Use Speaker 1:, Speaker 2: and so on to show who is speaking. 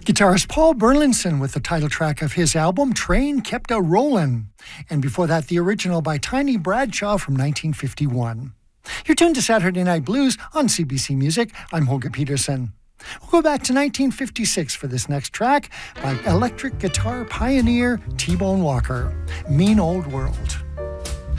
Speaker 1: Guitarist Paul Burlinson with the title track of his album, Train Kept a Rollin'. And before that, the original by Tiny Bradshaw from 1951. You're tuned to Saturday Night Blues on CBC Music. I'm Holger Peterson. We'll go back to 1956 for this next track by electric guitar pioneer T-Bone Walker, Mean Old World.